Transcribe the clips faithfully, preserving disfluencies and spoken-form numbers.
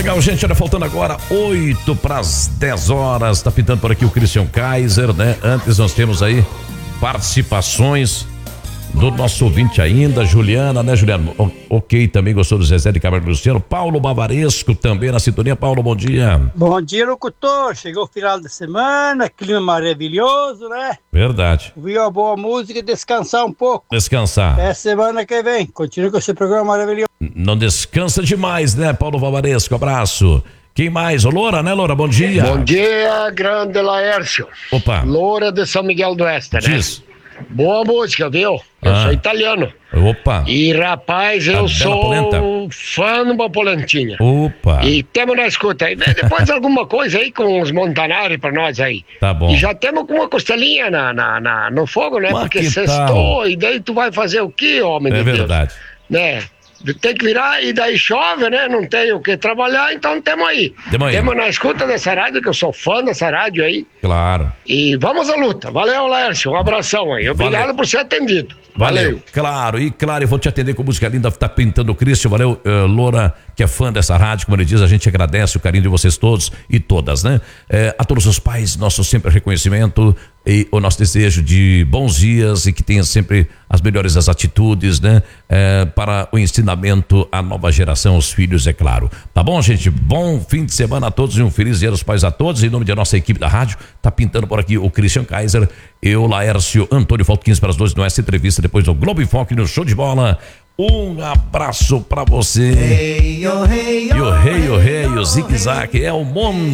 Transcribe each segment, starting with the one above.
legal, gente. Olha, faltando agora oito para as dez horas. Tá pintando por aqui o Christian Kaiser, né? Antes nós temos aí participações do nosso ouvinte ainda, Juliana, né, Juliana? O, ok, também gostou do Zezé de Camargo e Luciano. Paulo Bavaresco também na sintonia. Paulo, bom dia. Bom dia, locutor. Chegou o final de semana, clima maravilhoso, né? Verdade. Ouviu a boa música e descansar um pouco. Descansar. É semana que vem. Continua com esse programa maravilhoso. Não descansa demais, né, Paulo Bavaresco? Abraço. Quem mais? Ô, Loura, né, Loura? Bom dia. Bom dia, grande Laércio. Opa. Loura de São Miguel do Oeste, né? Diz. Boa música, viu? Eu Ah. sou italiano. Opa. E, rapaz, eu Bela sou polenta. fã de uma polentinha. Opa. E temos na escuta aí. Depois alguma coisa aí com os Montanari pra nós aí. Tá bom. E já temos com uma costelinha na, na, na- no fogo, né? Mas Porque que sextou, tal? e daí tu vai fazer o quê, homem É de Deus? verdade. Né? Tem que virar, e daí chove, né? Não tem o que trabalhar, então temos aí. Tamo aí. Temos na escuta dessa rádio, que eu sou fã dessa rádio aí. Claro. E vamos à luta. Valeu, Laércio. Um abração aí. Obrigado Valeu. por ser atendido. Valeu. Valeu. Claro, e claro, eu vou te atender com música linda, tá pintando o Cristian. Valeu, uh, Loura, que é fã dessa rádio, como ele diz, a gente agradece o carinho de vocês todos e todas, né? Eh, a todos os pais, nosso sempre reconhecimento e o nosso desejo de bons dias e que tenha sempre as melhores das atitudes, né? Eh, para o ensinamento à nova geração, os filhos, é claro. Tá bom, gente? Bom fim de semana a todos e um feliz dia dos pais a todos. Em nome da nossa equipe da rádio, tá pintando por aqui o Christian Kaiser, eu, Laércio, Antônio, falta quinze para as doze, não é essa entrevista depois do Globo Enfoque no Show de Bola. Um abraço pra você. Hey, oh, hey, E o rei, o rei, o zigue-zague é o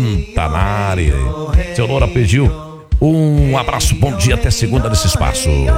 Montanari. Seu Loura pediu um abraço, bom dia, até segunda nesse espaço.